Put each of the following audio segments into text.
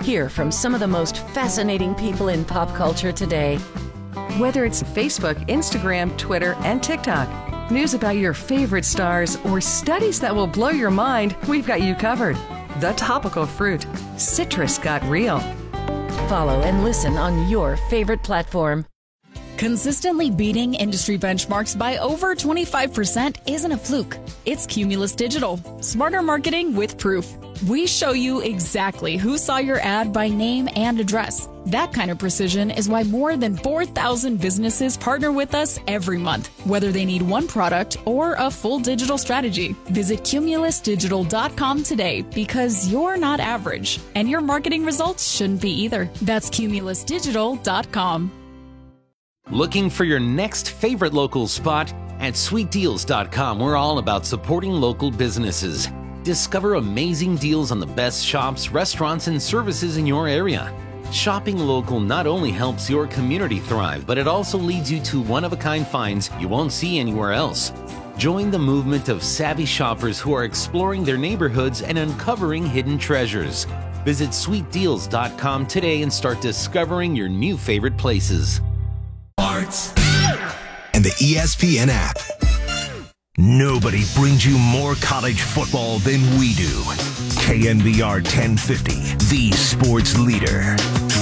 Hear from some of the most fascinating people in pop culture today. Whether it's Facebook, Instagram, Twitter, and TikTok, news about your favorite stars, or studies that will blow your mind, we've got you covered. The Topical Fruit. Citrus got real. Follow and listen on your favorite platform. Consistently beating industry benchmarks by over 25% isn't a fluke. It's Cumulus Digital. Smarter marketing with proof. We show you exactly who saw your ad by name and address. That kind of precision is why more than 4,000 businesses partner with us every month, whether they need one product or a full digital strategy. Visit cumulusdigital.com today because you're not average, and your marketing results shouldn't be either. That's cumulusdigital.com. Looking for your next favorite local spot? At sweetdeals.com, we're all about supporting local businesses. Discover amazing deals on the best shops, restaurants, and services in your area. Shopping local not only helps your community thrive, but it also leads you to one-of-a-kind finds you won't see anywhere else. Join the movement of savvy shoppers who are exploring their neighborhoods and uncovering hidden treasures. Visit sweetdeals.com today and start discovering your new favorite places. Arts and the ESPN app. Nobody brings you more college football than we do. KNBR 1050, the sports leader.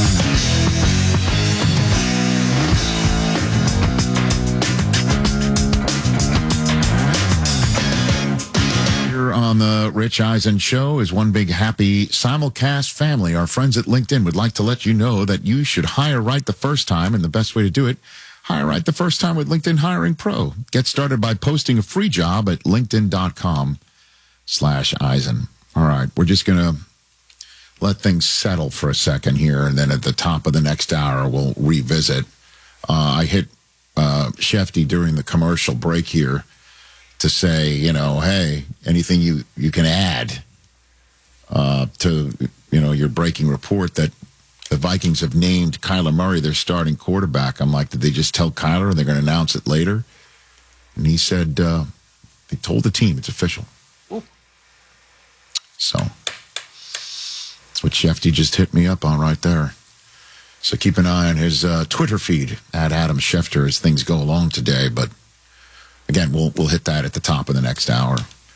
Here on the Rich Eisen Show is one big happy simulcast family. Our friends at LinkedIn would like to let you know that you should hire right the first time, and the best way to do it, hire right the first time with LinkedIn Hiring Pro. Get started by posting a free job at linkedin.com/Eisen. All right, we're just going to let things settle for a second here, and then at the top of the next hour, we'll revisit. I hit Shefty during the commercial break here to say, hey, anything you can add to, your breaking report that the Vikings have named Kyler Murray their starting quarterback. I'm like, did they just tell Kyler they're going to announce it later? And he said, they told the team it's official. Ooh. So that's what Shefty just hit me up on right there. So keep an eye on his Twitter feed at Adam Schefter as things go along today. But again, we'll hit that at the top of the next hour.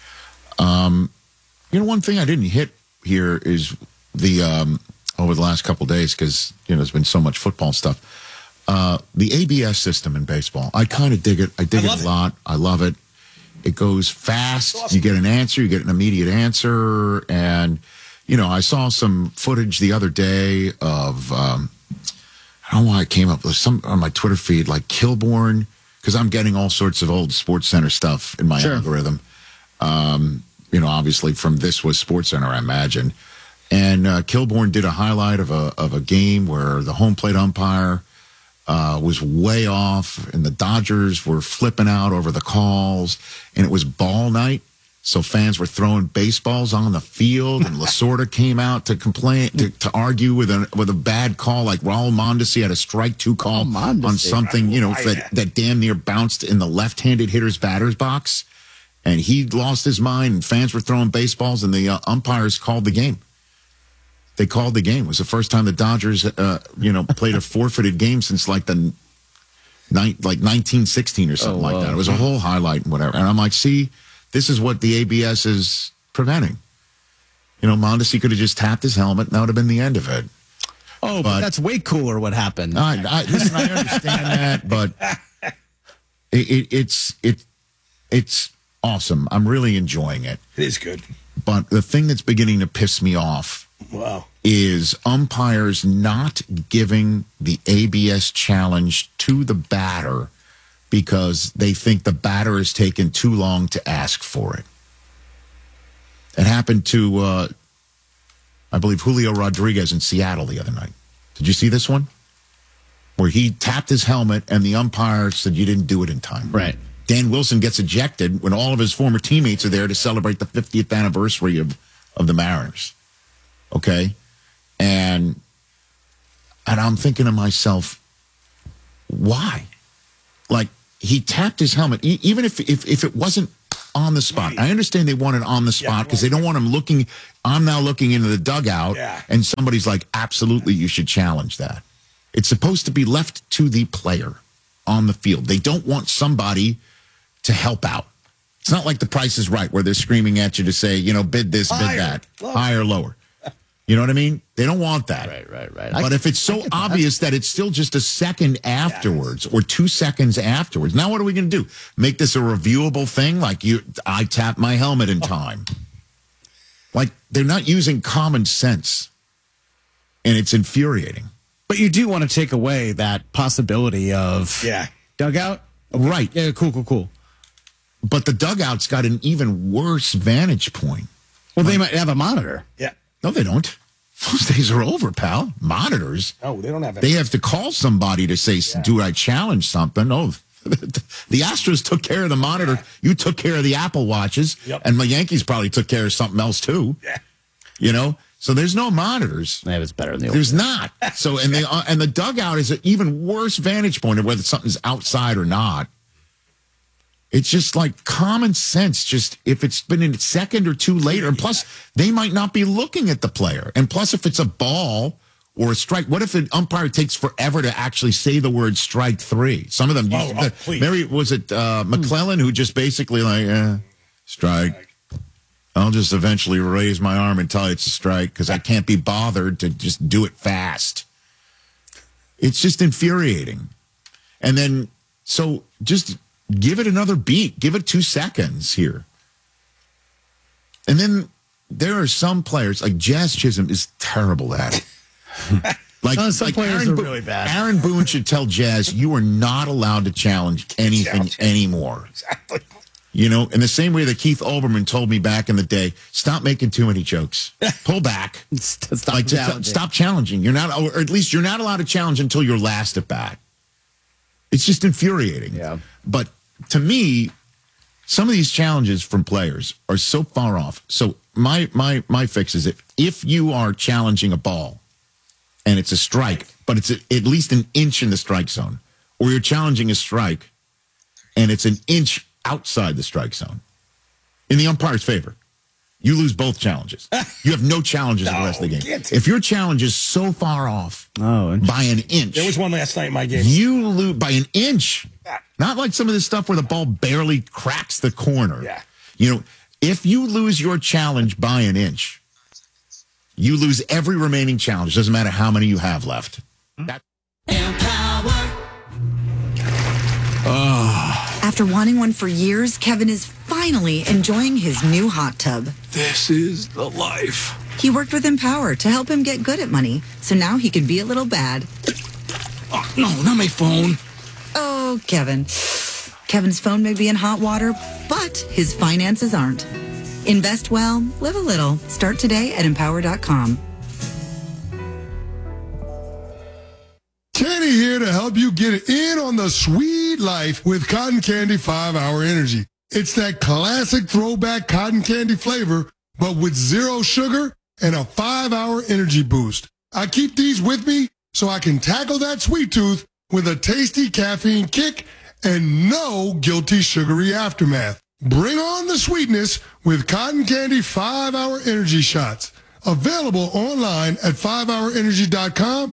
One thing I didn't hit here is the over the last couple of days, because there's been so much football stuff. The ABS system in baseball, I kind of dig it. I dig it a lot. I love it. It goes fast. Awesome. You get an answer. You get an immediate answer. And I saw some footage the other day of I don't know why I came up with some on my Twitter feed, like Kilborn, because I'm getting all sorts of old SportsCenter stuff in my algorithm. Obviously from This Was SportsCenter, I imagine. And Kilborn did a highlight of a game where the home plate umpire was way off, and the Dodgers were flipping out over the calls, and it was ball night, so fans were throwing baseballs on the field, and Lasorda came out to complain, to argue with a bad call, like Raul Mondesi had a strike 2 call on something, that damn near bounced in the left-handed hitter's batter's box, and he lost his mind, and fans were throwing baseballs, and the umpires called the game. They called the game. It was the first time the Dodgers, played a forfeited game since like 1916 or something like that. It was a whole highlight and whatever. And I'm like, see, this is what the ABS is preventing. Mondesi could have just tapped his helmet, and that would have been the end of it. Oh, but that's way cooler what happened. Listen, I understand that, but it's awesome. I'm really enjoying it. It is good. But the thing that's beginning to piss me off is umpires not giving the ABS challenge to the batter because they think the batter has taken too long to ask for it. It happened to, I believe, Julio Rodriguez in Seattle the other night. Did you see this one? Where he tapped his helmet and the umpire said, you didn't do it in time. Right. Dan Wilson gets ejected when all of his former teammates are there to celebrate the 50th anniversary of the Mariners. Okay? And I'm thinking to myself, why? Like, he tapped his helmet. Even if it wasn't on the spot. I understand they want it on the spot because they don't want him looking. I'm now looking into the dugout, and somebody's like, absolutely, you should challenge that. It's supposed to be left to the player on the field. They don't want somebody to help out. It's not like The Price is Right where they're screaming at you to say, bid this, bid that, higher, lower. You know what I mean? They don't want that. Right. But if it's so obvious that it's still just a second afterwards or 2 seconds afterwards, now what are we going to do? Make this a reviewable thing? Like I tapped my helmet in time. Like they're not using common sense. And it's infuriating. But you do want to take away that possibility of dugout? Right. Yeah, cool. But the dugout's got an even worse vantage point. Well, they might have a monitor. Yeah. No, they don't. Those days are over, pal. Monitors. No, they don't have that. They have to call somebody to say, do I challenge something? Oh, the Astros took care of the monitor. Yeah. You took care of the Apple Watches. Yep. And my Yankees probably took care of something else, too. Yeah. So there's no monitors. Yeah, it's better than the old There's not. So, and the dugout is an even worse vantage point of whether something's outside or not. It's just like common sense. Just if it's been a second or two later, and plus they might not be looking at the player. And plus, if it's a ball or a strike, what if an umpire takes forever to actually say the word strike three? Some of them. Was it McClellan who just basically strike? I'll just eventually raise my arm and tell you it's a strike because I can't be bothered to just do it fast. It's just infuriating. And then, so just give it another beat. Give it 2 seconds here. And then there are some players, like Jazz Chisholm is terrible at it. Some players are really bad. Aaron Boone should tell Jazz, you are not allowed to challenge anything anymore. Exactly. In the same way that Keith Olbermann told me back in the day, stop making too many jokes. Pull back. Stop challenging. You're not, or at least you're not allowed to challenge until you're last at bat. It's just infuriating. Yeah. But to me, some of these challenges from players are so far off. So my fix is if you are challenging a ball and it's a strike, but it's at least an inch in the strike zone, or you're challenging a strike and it's an inch outside the strike zone, in the umpire's favor, you lose both challenges. You have no challenges in the rest of the game. If your challenge is so far off by an inch. There was one last night in my game. You lose by an inch. Not like some of this stuff where the ball barely cracks the corner. Yeah. If you lose your challenge by an inch, you lose every remaining challenge. Doesn't matter how many you have left. After wanting one for years, Kevin is finally enjoying his new hot tub. This is the life. He worked with Empower to help him get good at money, so now he can be a little bad. Oh, no, not my phone. Oh, Kevin. Kevin's phone may be in hot water, but his finances aren't. Invest well, live a little. Start today at Empower.com. Kenny here to help you get in on the sweet life with Cotton Candy 5-Hour Energy. It's that classic throwback cotton candy flavor, but with 0 sugar and a 5-hour energy boost. I keep these with me so I can tackle that sweet tooth with a tasty caffeine kick and no guilty sugary aftermath. Bring on the sweetness with Cotton Candy 5-Hour Energy Shots. Available online at 5hourenergy.com.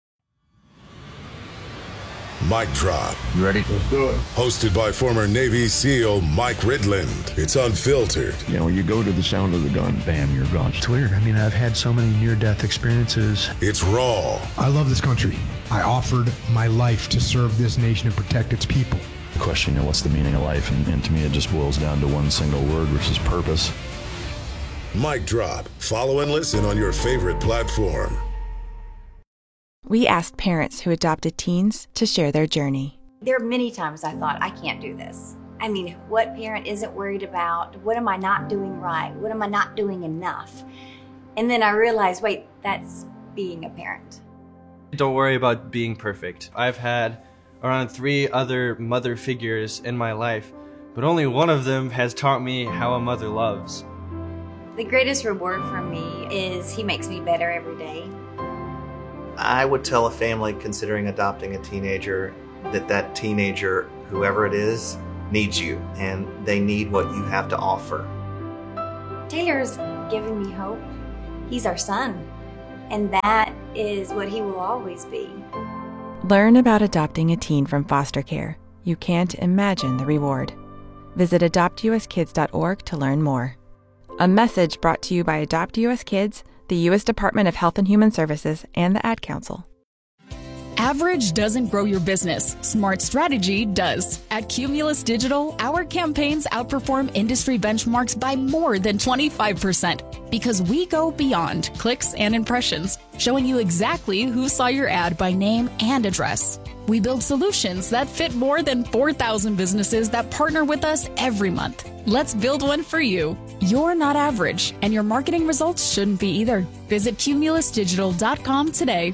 Mic Drop. You ready? Let's do it. Hosted by former Navy SEAL Mike Ridland. It's unfiltered. When you go to the sound of the gun, bam, you're gone. It's weird. I've had so many near-death experiences. It's raw. I love this country. I offered my life to serve this nation and protect its people. Question, what's the meaning of life? And to me, it just boils down to one single word, which is purpose. Mic Drop. Follow and listen on your favorite platform. We asked parents who adopted teens to share their journey. There are many times I thought, I can't do this. What parent isn't worried about? What am I not doing right? What am I not doing enough? And then I realized, wait, that's being a parent. Don't worry about being perfect. I've had around 3 other mother figures in my life, but only one of them has taught me how a mother loves. The greatest reward for me is he makes me better every day. I would tell a family considering adopting a teenager that teenager, whoever it is, needs you, and they need what you have to offer. Taylor's giving me hope. He's our son, and that is what he will always be. Learn about adopting a teen from foster care. You can't imagine the reward. Visit adoptuskids.org to learn more. A message brought to you by Adopt US Kids, the U.S. Department of Health and Human Services, and the Ad Council. Average doesn't grow your business. Smart strategy does. At Cumulus Digital, our campaigns outperform industry benchmarks by more than 25% because we go beyond clicks and impressions, showing you exactly who saw your ad by name and address. We build solutions that fit more than 4,000 businesses that partner with us every month. Let's build one for you. You're not average, and your marketing results shouldn't be either. Visit cumulusdigital.com today.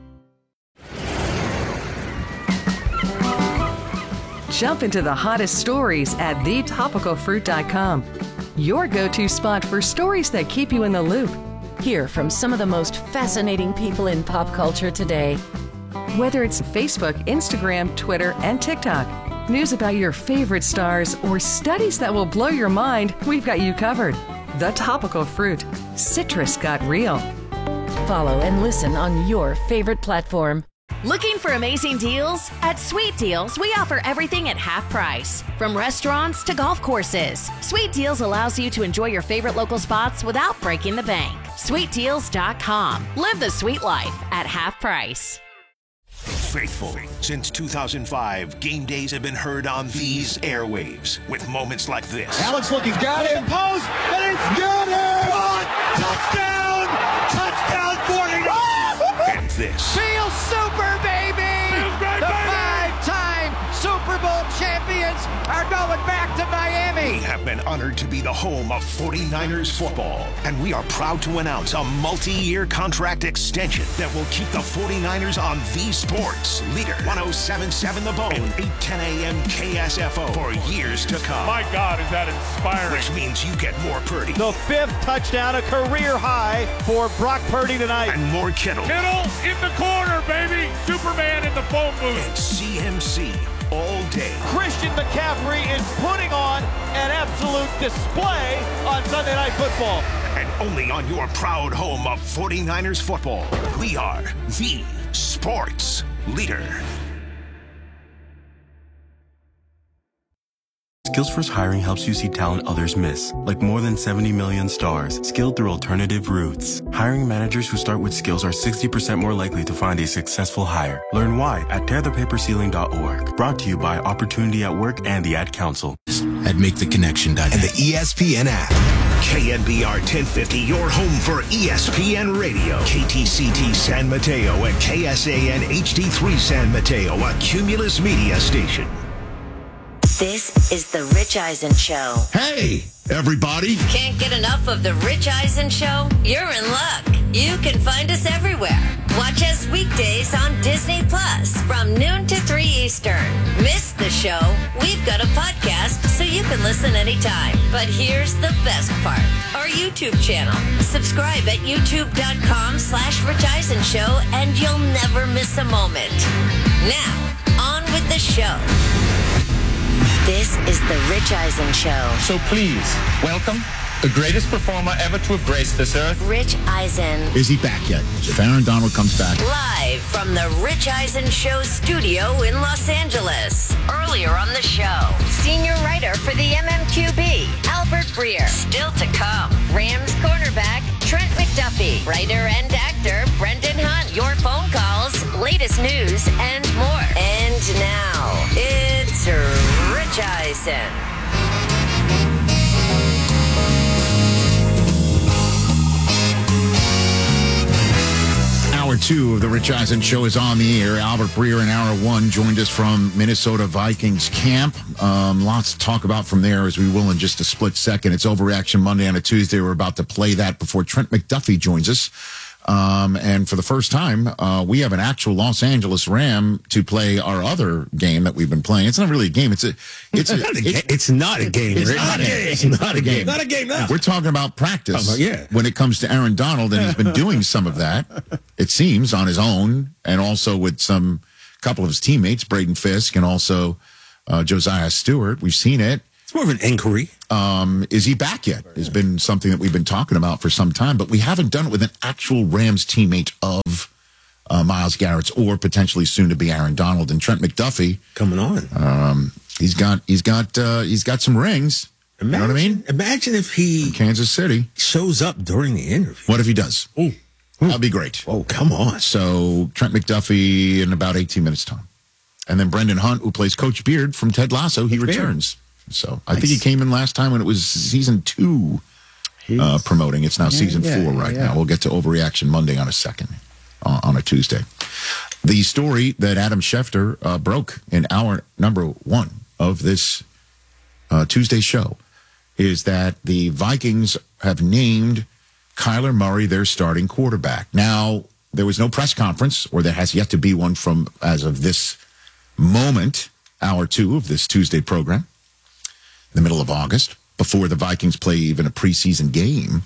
Jump into the hottest stories at thetopicalfruit.com. Your go-to spot for stories that keep you in the loop. Hear from some of the most fascinating people in pop culture today. Whether it's Facebook, Instagram, Twitter, and TikTok, news about your favorite stars, or studies that will blow your mind, we've got you covered. The Topical Fruit. Citrus got real. Follow and listen on your favorite platform. Looking for amazing deals? At Sweet Deals, we offer everything at half price. From restaurants to golf courses, Sweet Deals allows you to enjoy your favorite local spots without breaking the bank. SweetDeals.com. Live the sweet life at half price. Faithful. Since 2005, game days have been heard on these airwaves with moments like this. Alex looking, got him, post, and it's got him! Touchdown! Touchdown 49! And this. Feel super, baby! The five-time Super Bowl champions are going back to Miami! We have been honored to be the home of 49ers football, and we are proud to announce a multi-year contract extension that will keep the 49ers on the sports leader 107.7 The Bone and 8:10 a.m. KSFO for years to come. My God, is that inspiring? Which means you get more Purdy. The fifth touchdown, a career high for Brock Purdy tonight. And more Kittle. Kittle in the corner, baby! Superman in the phone booth. And CMC all day. Christian McCaffrey is putting on an absolute display on Sunday Night Football. And only on your proud home of 49ers football, we are the sports leader. Skills First Hiring helps you see talent others miss, like more than 70 million stars, skilled through alternative routes. Hiring managers who start with skills are 60% more likely to find a successful hire. Learn why at tearthepaperceiling.org. Brought to you by Opportunity at Work and the Ad Council. At MakeTheConnection.net and the ESPN app. KNBR 1050, your home for ESPN Radio. KTCT San Mateo and KSAN HD3 San Mateo, a Cumulus Media station. This is The Rich Eisen Show. Hey, everybody. Can't get enough of The Rich Eisen Show? You're in luck. You can find us everywhere. Watch us weekdays on Disney Plus from noon to 3 Eastern. Miss the show? We've got a podcast so you can listen anytime. But here's the best part. Our YouTube channel. Subscribe at youtube.com/Rich Eisen Show and you'll never miss a moment. Now, on with the show. This is The Rich Eisen Show. So please, welcome the greatest performer ever to have graced this earth. Rich Eisen. Is he back yet? If Aaron Donald comes back. Live from the Rich Eisen Show studio in Los Angeles. Earlier on the show, senior writer for the MMQB, Albert Breer. Still to come, Rams cornerback, Trent McDuffie. Writer and actor, Brendan Hunt. Your phone calls, latest news, and more. And now, it's Rich Eisen. Hour 2 of the Rich Eisen Show is on the air. Albert Breer in Hour 1 joined us from Minnesota Vikings camp. Lots to talk about from there, as we will in just a split second. It's Overreaction Monday on a Tuesday. We're about to play that before Trent McDuffie joins us. And for the first time, we have an actual Los Angeles Ram to play our other game that we've been playing. It's not really a game. It's not a game. We're talking about practice. When it comes to Aaron Donald, and he's been doing some of that, it seems, on his own, and also with couple of his teammates, Braden Fisk, and also Josiah Stewart. We've seen it. It's more of an inquiry. Is he back yet? Has been something that we've been talking about for some time, but we haven't done it with an actual Rams teammate of Myles Garrett's, or potentially soon to be Aaron Donald. And Trent McDuffie coming on. He's got some rings. You know what I mean? Imagine if he from Kansas City shows up during the interview. What if he does? Ooh. That'd be great. Oh, come on. So Trent McDuffie in about 18 minutes time. And then Brendan Hunt, who plays Coach Beard from Ted Lasso, he returns. So I think he came in last time when it was season 2 promoting. It's now season 4 right now. We'll get to Overreaction Monday on a Tuesday. The story that Adam Schefter broke in hour number 1 of this Tuesday show is that the Vikings have named Kyler Murray their starting quarterback. Now, there was no press conference, or there has yet to be one from as of this moment, hour 2 of this Tuesday program, in the middle of August, before the Vikings play even a preseason game.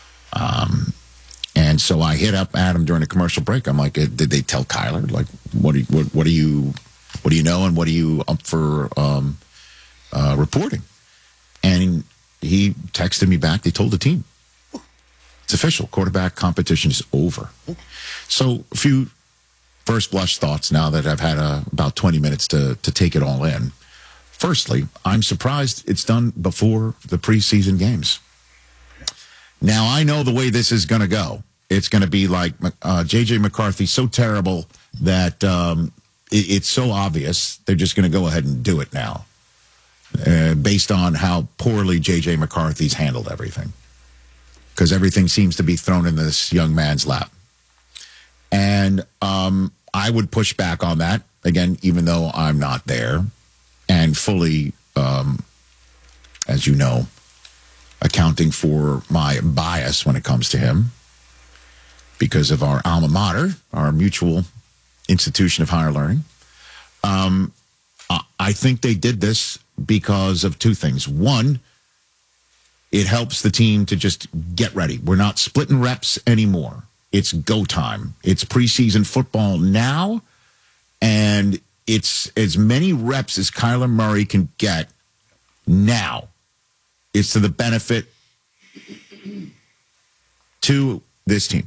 And so I hit up Adam during a commercial break. I'm like, did they tell Kyler? Like, what do you know, and what are you up for reporting? And he texted me back. They told the team. It's official. Quarterback competition is over. So a few first blush thoughts now that I've had about 20 minutes to take it all in. Firstly, I'm surprised it's done before the preseason games. Now, I know the way this is going to go. It's going to be like J.J. McCarthy, so terrible that it's so obvious they're just going to go ahead and do it now, based on how poorly J.J. McCarthy's handled everything. Because everything seems to be thrown in this young man's lap. And I would push back on that, again, even though I'm not there, and fully, as you know, accounting for my bias when it comes to him because of our alma mater, our mutual institution of higher learning. I think they did this because of two things. One, it helps the team to just get ready. We're not splitting reps anymore. It's go time. It's preseason football now, and it's as many reps as Kyler Murray can get now. It's to the benefit to this team.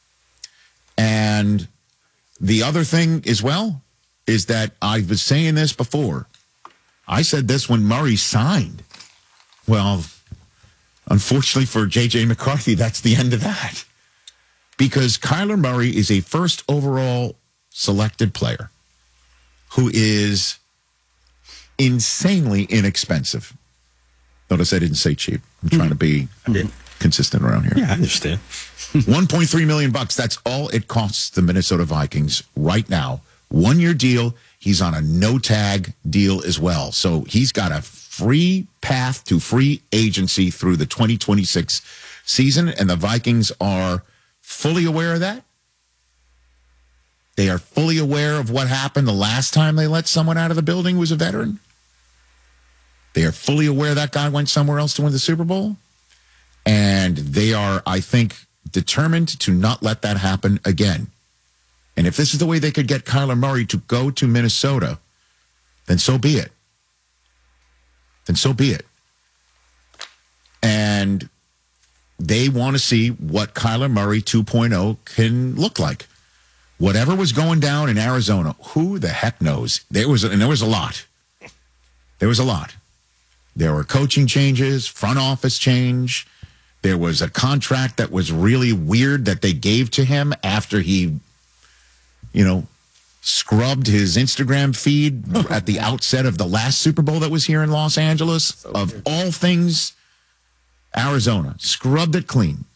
And the other thing as well is that I was saying this before. I said this when Murray signed. Well, unfortunately for J.J. McCarthy, that's the end of that. Because Kyler Murray is a first overall selected player who is insanely inexpensive. Notice I didn't say cheap. I'm trying to be consistent around here. Yeah, I understand. $1.3 million. That's all it costs the Minnesota Vikings right now. 1-year deal. He's on a no-tag deal as well. So he's got a free path to free agency through the 2026 season, and the Vikings are fully aware of that. They are fully aware of what happened the last time they let someone out of the building who was a veteran. They are fully aware that guy went somewhere else to win the Super Bowl. And they are, I think, determined to not let that happen again. And if this is the way they could get Kyler Murray to go to Minnesota, then so be it. Then so be it. And they want to see what Kyler Murray 2.0 can look like. Whatever was going down in Arizona, who the heck knows? There was a lot. There was a lot. There were coaching changes, front office change. There was a contract that was really weird that they gave to him after he, scrubbed his Instagram feed at the outset of the last Super Bowl that was here in Los Angeles. Of all things, Arizona scrubbed it clean.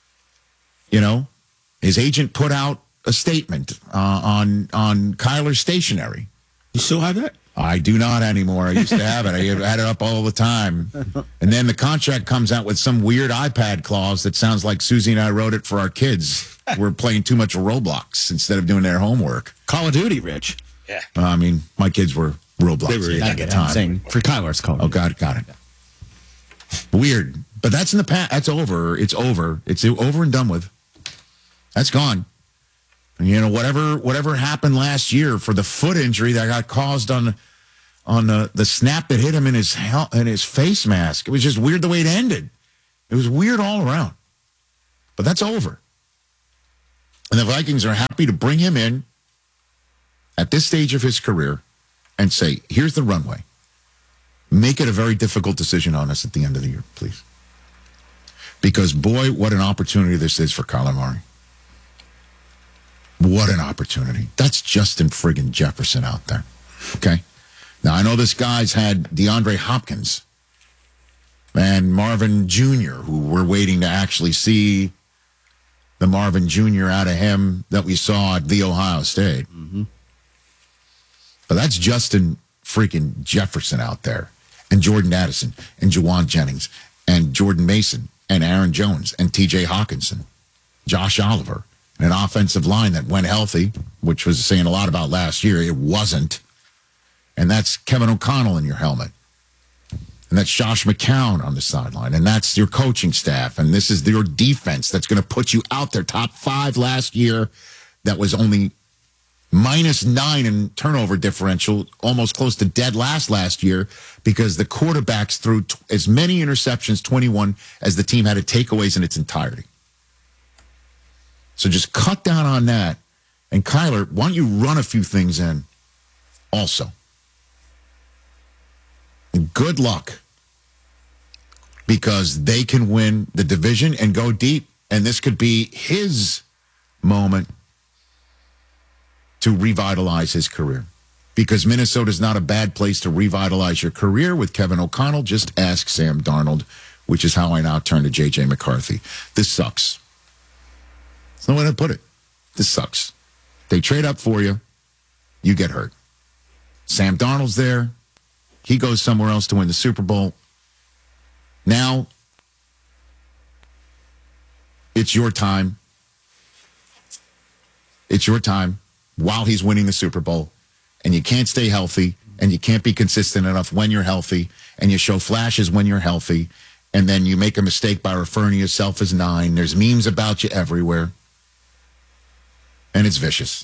His agent put out a statement on Kyler's stationery. You still have that? I do not anymore. I used to have it. I had it up all the time. And then the contract comes out with some weird iPad clause that sounds like Susie and I wrote it for our kids. We're playing too much Roblox instead of doing their homework. Call of Duty, Rich. Yeah. My kids were Roblox at the time. Saying for Kyler's Call. Oh, got it. Weird. But that's in the past. That's over. It's over. It's over and done with. That's gone. Whatever happened last year for the foot injury that got caused on on the snap that hit him in his face mask. It was just weird the way it ended. It was weird all around. But that's over. And the Vikings are happy to bring him in at this stage of his career and say, here's the runway. Make it a very difficult decision on us at the end of the year, please. Because, boy, what an opportunity this is for Kyler Murray. What an opportunity. That's Justin friggin' Jefferson out there. Okay? Now, I know this guy's had DeAndre Hopkins and Marvin Jr., who we're waiting to actually see the Marvin Jr. out of him that we saw at The Ohio State. Mm-hmm. But that's Justin freaking Jefferson out there. And Jordan Addison and Juwan Jennings and Jordan Mason and Aaron Jones and TJ Hawkinson, Josh Oliver, and an offensive line that went healthy, which was saying a lot about last year. It wasn't. And that's Kevin O'Connell in your helmet. And that's Josh McCown on the sideline. And that's your coaching staff. And this is your defense that's going to put you out there. Top 5 last year. That was only -9 in turnover differential, almost close to dead last year, because the quarterbacks threw as many interceptions, 21, as the team had of takeaways in its entirety. So just cut down on that. And Kyler, why don't you run a few things in also? And good luck, because they can win the division and go deep. And this could be his moment to revitalize his career, because Minnesota's not a bad place to revitalize your career with Kevin O'Connell. Just ask Sam Darnold, which is how I now turn to J.J. McCarthy. This sucks. There's no way to put it. This sucks. They trade up for you. You get hurt. Sam Darnold's there. He goes somewhere else to win the Super Bowl. Now, it's your time. It's your time while he's winning the Super Bowl. And you can't stay healthy, and you can't be consistent enough when you're healthy, and you show flashes when you're healthy, and then you make a mistake by referring to yourself as 9. There's memes about you everywhere. And it's vicious.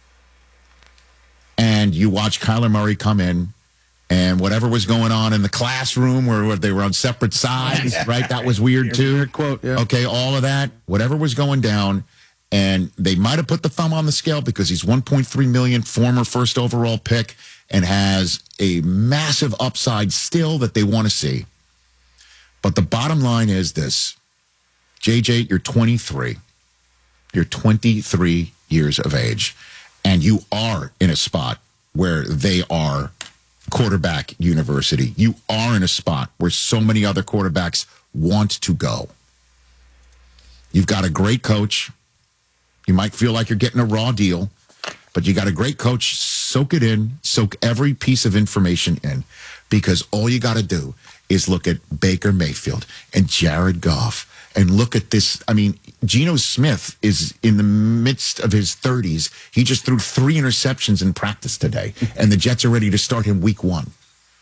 And you watch Kyler Murray come in, and whatever was going on in the classroom where they were on separate sides, right? That was weird too. Weird quote, yeah. Okay, all of that, whatever was going down, and they might have put the thumb on the scale because he's $1.3 million, former first overall pick, and has a massive upside still that they want to see. But the bottom line is this. JJ, you're 23. You're 23 years of age, and you are in a spot where they are quarterback university. You are in a spot where so many other quarterbacks want to go. You've got a great coach. You might feel like you're getting a raw deal, but you got a great coach. Soak it in. Soak every piece of information in, because all you got to do is look at Baker Mayfield and Jared Goff and look at this. I mean, Geno Smith is in the midst of his 30s. He just threw 3 interceptions in practice today, and the Jets are ready to start him week 1.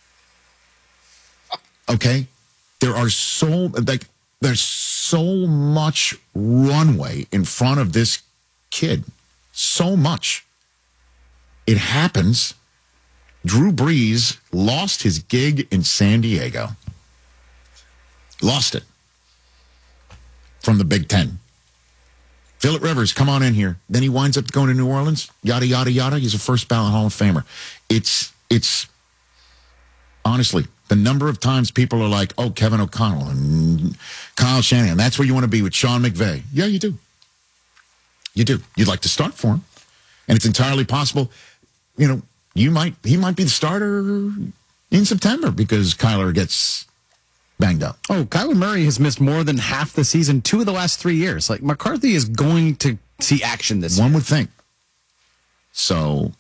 Okay? There's so much runway in front of this kid. So much. It happens. Drew Brees lost his gig in San Diego. Lost it. From the Big Ten. Phillip Rivers, come on in here. Then he winds up going to New Orleans. Yada, yada, yada. He's a first ballot Hall of Famer. It's honestly, the number of times people are like, oh, Kevin O'Connell and Kyle Shanahan. That's where you want to be with Sean McVay. Yeah, you do. You do. You'd like to start for him. And it's entirely possible, he might be the starter in September because Kyler gets banged up. Oh, Kyler Murray has missed more than half the season 2 of the last 3 years. Like, McCarthy is going to see action this year. One would think. So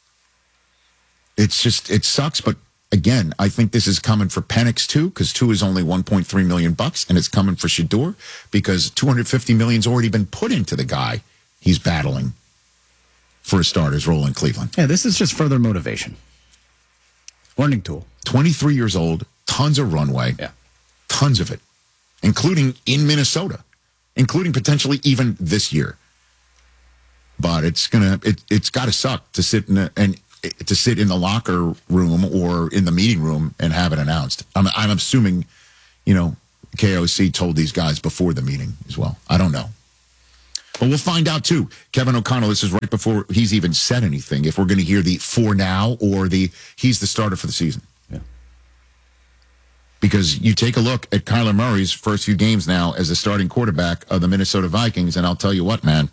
it's just, it sucks. But again, I think this is coming for Penix too, because 2 is only $1.3 million, and it's coming for Shedeur because $250 million's already been put into the guy he's battling for a starter's role in Cleveland. Yeah, this is just further motivation. Learning tool. 23 years old, tons of runway. Yeah. Tons of it, including in Minnesota, including potentially even this year. But it's got to suck to sit and to sit in the locker room or in the meeting room and have it announced. I'm assuming, KOC told these guys before the meeting as well. I don't know. But we'll find out, too. Kevin O'Connell, this is right before he's even said anything, if we're going to hear the for now or he's the starter for the season. Yeah. Because you take a look at Kyler Murray's first few games now as the starting quarterback of the Minnesota Vikings, and I'll tell you what, man.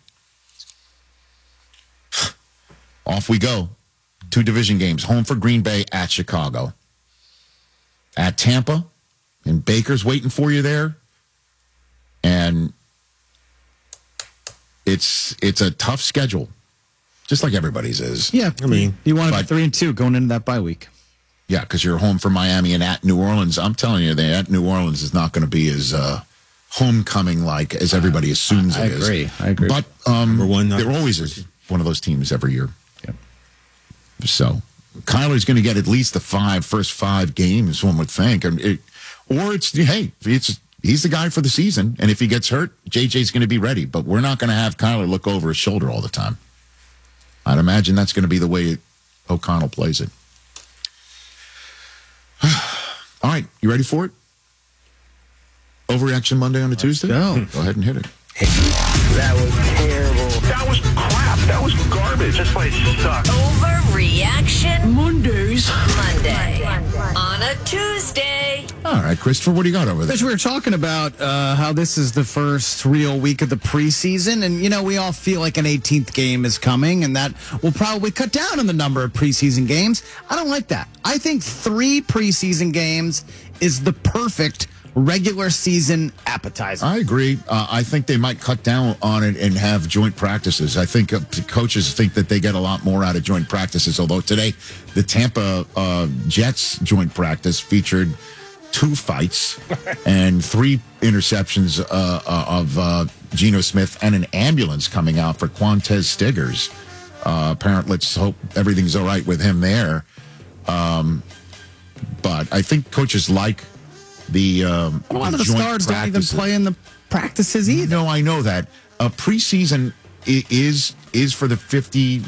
Off we go. 2 division games. Home for Green Bay, at Chicago. At Tampa, and Baker's waiting for you there. And it's a tough schedule, just like everybody's is. Yeah, I mean, you want to be 3-2 going into that bye week. Yeah, because you're home for Miami and at New Orleans. I'm telling you, at New Orleans is not going to be as homecoming-like as everybody assumes it is. I agree. But there always is one of those teams every year. Yeah. So Kyler's going to get at least the first 5 games, one would think. He's the guy for the season, and if he gets hurt, JJ's going to be ready. But we're not going to have Kyler look over his shoulder all the time. I'd imagine that's going to be the way O'Connell plays it. All right, you ready for it? Overreaction Monday on a Tuesday? Go ahead and hit it. That was terrible. That was crap. That was garbage. This place sucks. Overreaction Mondays. Monday on a Tuesday. All right, Christopher, what do you got over there? As we were talking about how this is the first real week of the preseason, and, we all feel like an 18th game is coming, and that will probably cut down on the number of preseason games. I don't like that. I think 3 preseason games is the perfect regular season appetizer. I agree. I think they might cut down on it and have joint practices. I think coaches think that they get a lot more out of joint practices, although today the Tampa Jets joint practice featured 2 fights and 3 interceptions of Geno Smith and an ambulance coming out for Quantez Stiggers. Apparently, let's hope everything's all right with him there. But I think coaches like a lot of the stars don't even play in the practices either. No, I know that. Preseason is for the 52nd,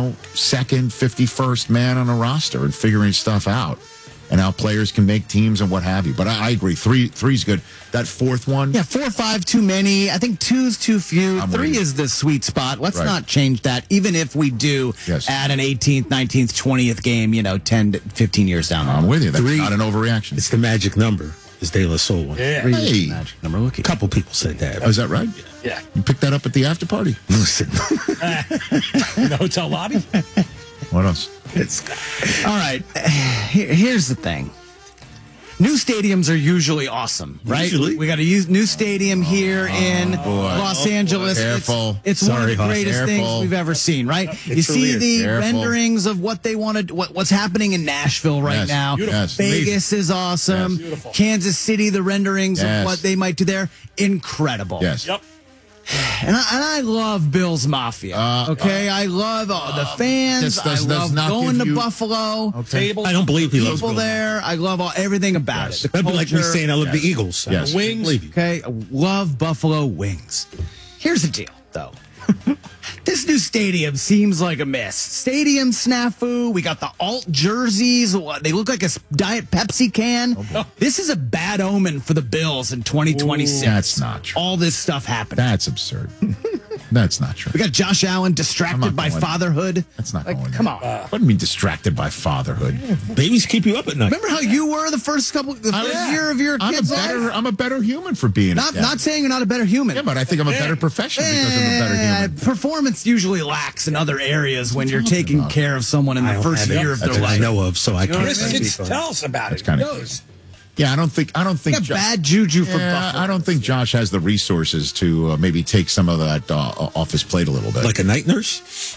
51st man on a roster and figuring stuff out and how players can make teams and what have you. But I agree. 3's good. That 4th one. Yeah, 4 or 5 too many. I think 2's too few. 3 is the sweet spot. Let's not change that, even if we do add an 18th, 19th, 20th game, 10 to 15 years down the road. I'm with you. That's not an overreaction. It's the magic number. Is De La Soul one. Yeah. 3 is the magic number. Look, a couple people said that. Oh, is that right? Yeah. You picked that up at the after party? Listen. In the hotel lobby? What else? All right. Here's the thing. New stadiums are usually awesome, right? Usually. We got a new stadium here in Los Angeles. Careful. It's one of the greatest things we've ever seen, right? You see the renderings of what they wanted, what's happening in Nashville right now. Yes. Vegas is awesome. Yes. Kansas City, the renderings of what they might do there, incredible. Yes. Yep. And I love Bills Mafia. I love the fans. I love going to Buffalo. I don't believe he loves people there. I love everything about it. That'd be like me saying I love the Eagles. Yes. The wings. Okay, I love Buffalo wings. Here's the deal, though. This new stadium seems like a miss. Stadium snafu. We got the alt jerseys. They look like a Diet Pepsi can. This is a bad omen for the Bills in 2026. That's not true. All this stuff happening. That's absurd. That's not true. We got Josh Allen distracted by fatherhood. That's not going Come on. What do you mean distracted by fatherhood? Babies keep you up at night. Remember how you were the first year of your kid's life? I'm a better human for being not saying you're not a better human. Yeah, but I think I'm a better professional because I'm a better human. Performance usually lacks in other areas when you're taking care of someone in the first year of their life. I know of, so I can't. Tell us about it. Kind of. Yeah, I don't think. Bad juju for Buffalo. I don't think Josh has the resources to maybe take some of that off his plate a little bit. Like a night nurse.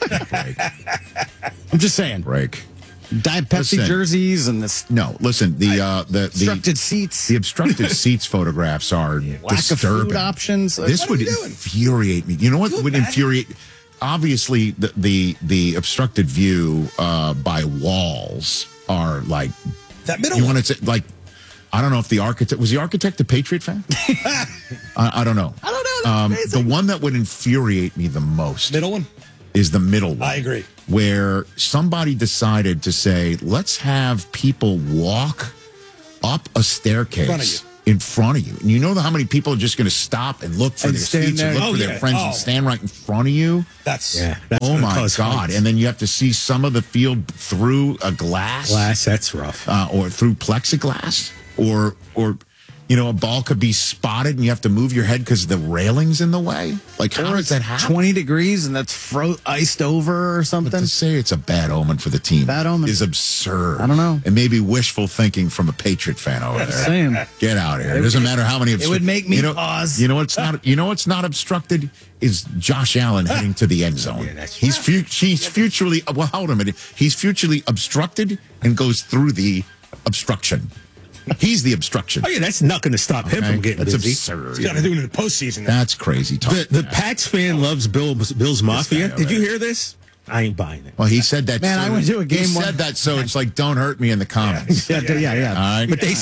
I'm just saying. Break. Diet Pepsi jerseys and this. No, listen. The obstructed seats. The obstructed seats photographs are lack disturbing. of food options. This would infuriate me. You know what would infuriate? Obviously, the obstructed view by walls are like that middle. You want to say like. I don't know if the architect a Patriot fan? I don't know. I don't know. The one that would infuriate me the most middle one is the middle one. I agree. Where somebody decided to say, let's have people walk up a staircase in front of you. And you know how many people are just going to stop and look for their seats and look for their friends and stand right in front of you? That's oh my God. Fights. And then you have to see some of the field through a glass. That's rough. Or through plexiglass. Or you know, a ball could be spotted and you have to move your head because the railing's in the way. Like, how does that happen? 20 degrees and that's iced over or something? But to say it's a bad omen for the team bad omen is absurd. I don't know. And maybe wishful thinking from a Patriot fan over there. Same. Get out of here. It doesn't matter how many. It would make me pause. You know what's not. You know what's not obstructed is Josh Allen heading to the end zone. He's futurely. Well, hold on a minute. He's futurely obstructed and goes through the obstruction. He's the obstruction. Oh, yeah, that's not going to stop him from getting busy. Absurd. He's got to do it in the postseason. That's crazy talk. The Pats fan loves Bill's Mafia. Did you hear this? I ain't buying it. Well, he said that. Man, I went to a game. He said that, so it's like, don't hurt me in the comments. Yeah. All right. But they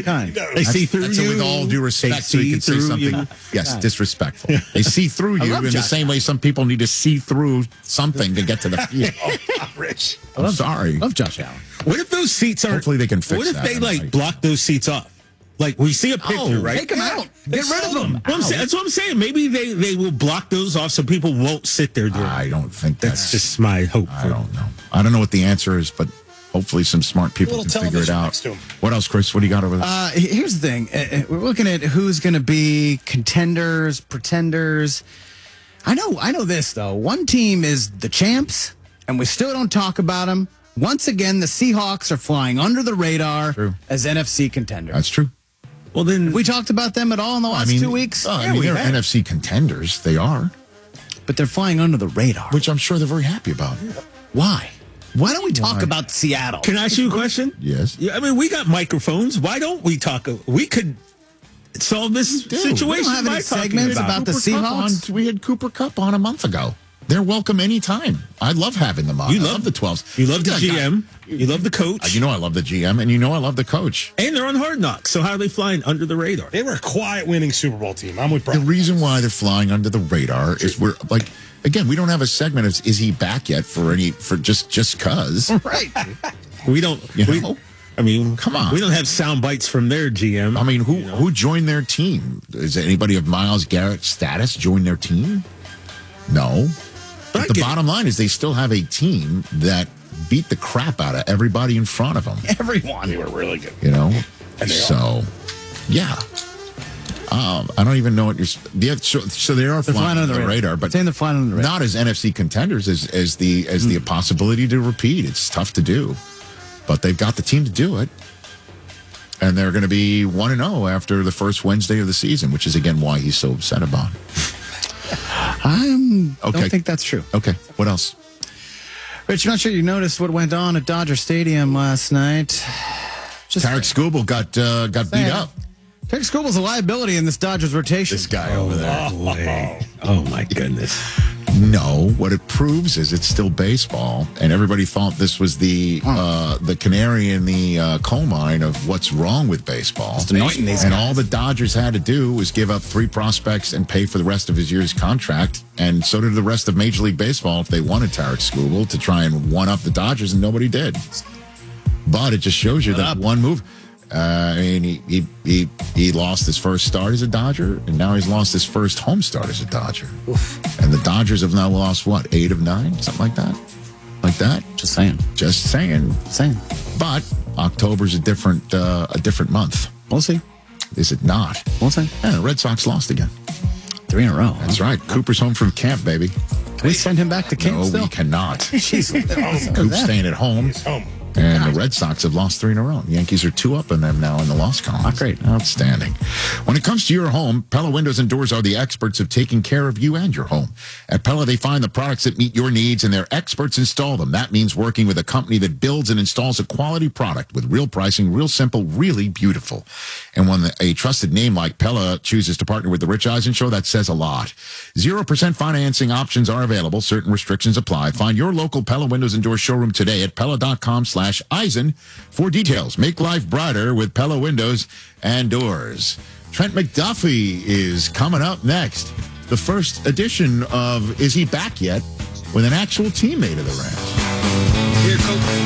see through that's you. With all due respect, so you can say something. Yes, disrespectful. They see through you in the same way some people need to see through something to get to the field. Rich. I'm sorry. Love Josh Allen. What if those seats are? Hopefully they can fix What if that. they block those seats off? Like we see a picture, right? Take them out. Get rid of them. That's what I'm saying. Maybe they will block those off so people won't sit there. I don't think that's just my hope. I don't know. I don't know what the answer is, but hopefully some smart people can figure it out. What else, Chris? What do you got over there? Here's the thing. We're looking at who's going to be contenders, pretenders. I know this, though. One team is the champs, and we still don't talk about them. Once again, the Seahawks are flying under the radar as NFC contenders. That's true. Well, then we talked about them at all in the last 2 weeks. They're NFC contenders. They are, but they're flying under the radar, which I'm sure they're very happy about. Why? Why don't we talk about Seattle? Can I ask you a question? Yes. Yeah, I mean, we got microphones. Why don't we talk? We could solve this situation. We don't have any segments about the Seahawks. We had Cooper Kupp on a month ago. They're welcome anytime. I love having them on. You love the 12s. You love the GM. You love the coach. You know I love the GM, and you know I love the coach. And they're on Hard Knocks, so how are they flying under the radar? They were a quiet winning Super Bowl team. I'm with Brian. The reason why they're flying under the radar is we're like, again, we don't have a segment of is he back yet for just cause. Right. We don't. I mean, come on. We don't have sound bites from their GM. I mean, who joined their team? Is anybody of Myles Garrett's status join their team? No. But the bottom line is they still have a team that beat the crap out of everybody in front of them. Everyone. They were really good. You know? So, yeah. I don't even know what you're... So they are flying under the radar, but they're flying under the radar. Not as NFC contenders as the possibility to repeat. It's tough to do. But they've got the team to do it. And they're going to be 1-0 after the first Wednesday of the season, which is, again, why he's so upset about it. I don't think that's true. Okay. What else? Rich, I'm not sure you noticed what went on at Dodger Stadium last night. Tarek Skubal got beat up. Tarek Skubal's a liability in this Dodgers rotation. This guy over there. Oh, my goodness. No, what it proves is it's still baseball, and everybody thought this was the canary in the coal mine of what's wrong with baseball. And all the Dodgers had to do was give up 3 prospects and pay for the rest of his year's contract, and so did the rest of Major League Baseball if they wanted Tarek Skubal to try and one-up the Dodgers, and nobody did. But it just shows you that one move. He lost his first start as a Dodger, and now he's lost his first home start as a Dodger. Oof. And the Dodgers have now lost, 8 of 9? Something like that? Like that? Just saying. But October's a different month. We'll see. Is it not? We'll see. Yeah, the Red Sox lost again. 3 in a row. That's right. Cooper's home from camp, baby. Can we send him back to camp still? No, we cannot. Jeez. Coop's staying at home. He's home. And the Red Sox have lost 3 in a row. The Yankees are 2 up on them now in the loss column. Not great. Outstanding. When it comes to your home, Pella Windows and Doors are the experts of taking care of you and your home. At Pella, they find the products that meet your needs, and their experts install them. That means working with a company that builds and installs a quality product with real pricing, real simple, really beautiful. And when a trusted name like Pella chooses to partner with the Rich Eisen Show, that says a lot. 0% financing options are available. Certain restrictions apply. Find your local Pella Windows and Doors showroom today at Pella.com/Eisen for details. Make life brighter with Pella Windows and Doors. Trent McDuffie is coming up next. The first edition of Is He Back Yet? with an actual teammate of the Rams. Here,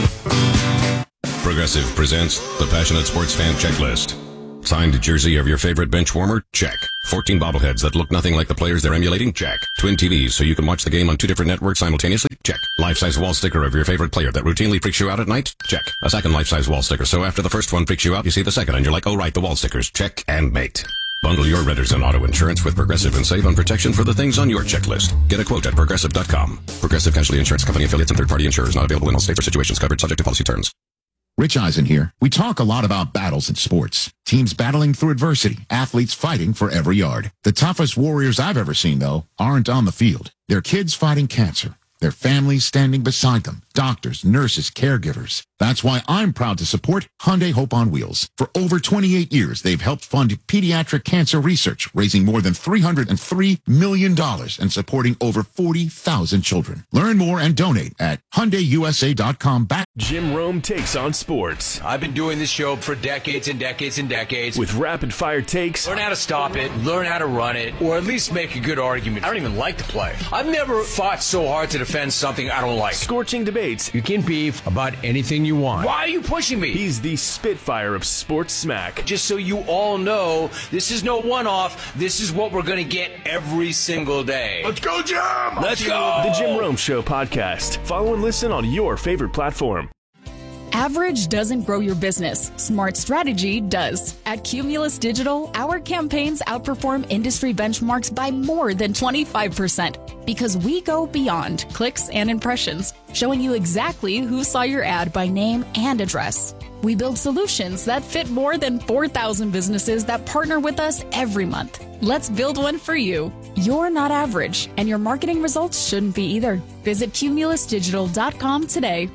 Coach. Progressive presents the Passionate Sports Fan Checklist. Signed jersey of your favorite bench warmer? Check. 14 bobbleheads that look nothing like the players they're emulating? Check. Twin TVs so you can watch the game on 2 different networks simultaneously? Check. Life-size wall sticker of your favorite player that routinely freaks you out at night? Check. A second life-size wall sticker so after the first one freaks you out, you see the second and you're like, oh right, the wall stickers. Check and mate. Bundle your renters and auto insurance with Progressive and save on protection for the things on your checklist. Get a quote at Progressive.com. Progressive Casualty Insurance Company affiliates and third-party insurers not available in all states or situations covered subject to policy terms. Rich Eisen here. We talk a lot about battles in sports. Teams battling through adversity. Athletes fighting for every yard. The toughest warriors I've ever seen, though, aren't on the field. They're kids fighting cancer. Their families standing beside them. Doctors, nurses, caregivers. That's why I'm proud to support Hyundai Hope on Wheels. For over 28 years, they've helped fund pediatric cancer research, raising more than $303 million and supporting over 40,000 children. Learn more and donate at HyundaiUSA.com. Jim Rome takes on sports. I've been doing this show for decades and decades and decades. With rapid-fire takes. Learn how to stop it, learn how to run it, or at least make a good argument. I don't even like the play. I've never fought so hard to defend something I don't like. Scorching debates. You can beef about anything you want. Why are you pushing me? He's the Spitfire of sports smack. Just so you all know, this is no one-off. This is what we're going to get every single day. Let's go, Jim! Let's go! The Jim Rome Show podcast. Follow and listen on your favorite platform. Average doesn't grow your business. Smart strategy does. At Cumulus Digital, our campaigns outperform industry benchmarks by more than 25% because we go beyond clicks and impressions, showing you exactly who saw your ad by name and address. We build solutions that fit more than 4,000 businesses that partner with us every month. Let's build one for you. You're not average, and your marketing results shouldn't be either. Visit cumulusdigital.com today.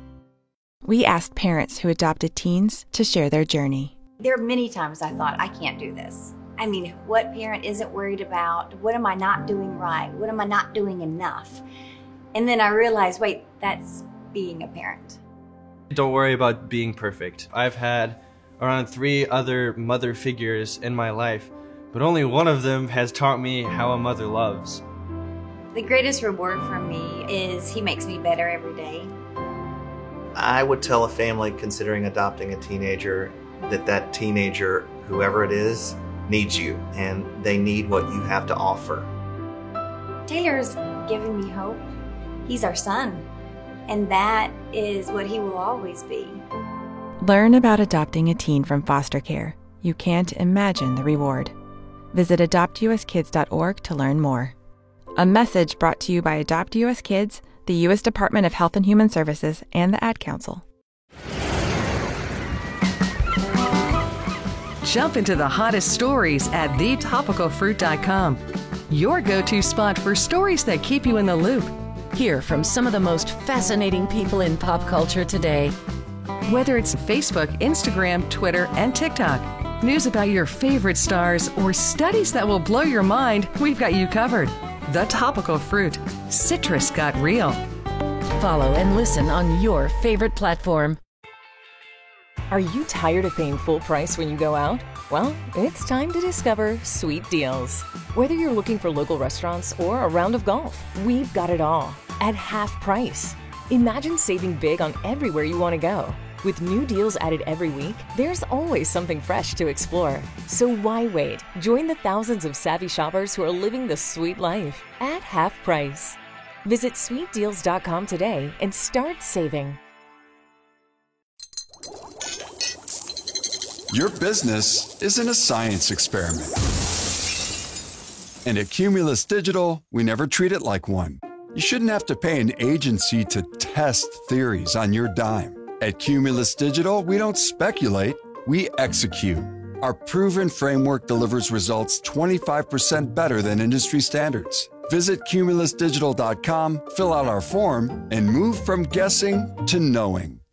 We asked parents who adopted teens to share their journey. There are many times I thought, I can't do this. I mean, what parent isn't worried about, what am I not doing right? What am I not doing enough? And then I realized, wait, that's being a parent. Don't worry about being perfect. I've had around 3 other mother figures in my life, but only one of them has taught me how a mother loves. The greatest reward for me is he makes me better every day. I would tell a family considering adopting a teenager that teenager, whoever it is, needs you, and they need what you have to offer. Taylor's given me hope. He's our son, and that is what he will always be. Learn about adopting a teen from foster care. You can't imagine the reward. Visit adoptuskids.org to learn more. A message brought to you by Adopt US Kids, the U.S. Department of Health and Human Services, and the Ad Council. Jump into the hottest stories at thetopicalfruit.com. Your go-to spot for stories that keep you in the loop. Hear from some of the most fascinating people in pop culture today. Whether it's Facebook, Instagram, Twitter, and TikTok, news about your favorite stars, or studies that will blow your mind, we've got you covered. The Topical Fruit. Citrus got real. Follow and listen on your favorite platform. Are you tired of paying full price when you go out? Well, it's time to discover Sweet Deals. Whether you're looking for local restaurants or a round of golf, we've got it all at half price. Imagine saving big on everywhere you want to go. With new deals added every week, there's always something fresh to explore. So why wait? Join the thousands of savvy shoppers who are living the sweet life at half price. Visit sweetdeals.com today and start saving. Your business isn't a science experiment. And at Cumulus Digital, we never treat it like one. You shouldn't have to pay an agency to test theories on your dime. At Cumulus Digital, we don't speculate, we execute. Our proven framework delivers results 25% better than industry standards. Visit cumulusdigital.com, fill out our form, and move from guessing to knowing.